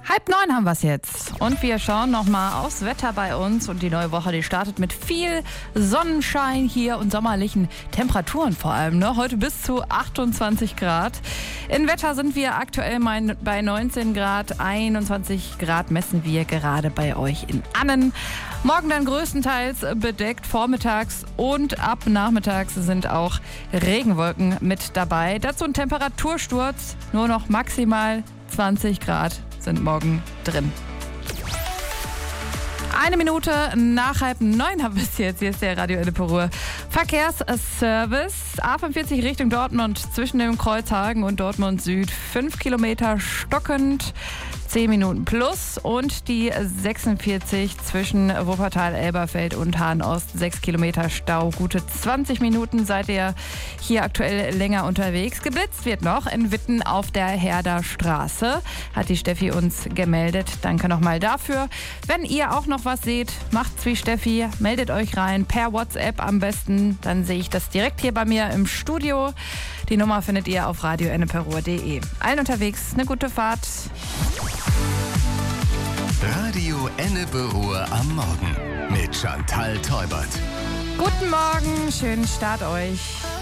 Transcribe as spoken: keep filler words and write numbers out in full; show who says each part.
Speaker 1: Halb neun haben wir es jetzt und wir schauen nochmal aufs Wetter bei uns und die neue Woche, die startet mit viel Sonnenschein hier und sommerlichen Temperaturen vor allem. Ne? Heute bis zu achtundzwanzig Grad. In Wetter sind wir aktuell bei neunzehn Grad, einundzwanzig Grad messen wir gerade bei euch in Annen. Morgen dann größtenteils bedeckt, vormittags und ab nachmittags sind auch Regenwolken mit dabei. Dazu ein Temperatursturz, nur noch maximal zwanzig Grad sind morgen drin. Eine Minute nach halb neun haben wir es jetzt. Hier ist der Radio Ennepe Ruhr Verkehrsservice. A fünfundvierzig Richtung Dortmund zwischen dem Kreuzhagen und Dortmund Süd. Fünf Kilometer stockend. zehn Minuten plus und die sechsundvierzig zwischen Wuppertal, Elberfeld und Hahn-Ost. sechs Kilometer Stau, gute zwanzig Minuten seid ihr hier aktuell länger unterwegs. Geblitzt wird noch in Witten auf der Herder Straße, hat die Steffi uns gemeldet. Danke nochmal dafür. Wenn ihr auch noch was seht, macht's wie Steffi, meldet euch rein per WhatsApp am besten. Dann sehe ich das direkt hier bei mir im Studio. Die Nummer findet ihr auf radio ennepe ruhr punkt de. Allen unterwegs eine gute Fahrt.
Speaker 2: Radio Ennepe Ruhr am Morgen mit Chantal Teubert.
Speaker 1: Guten Morgen, schönen Start euch.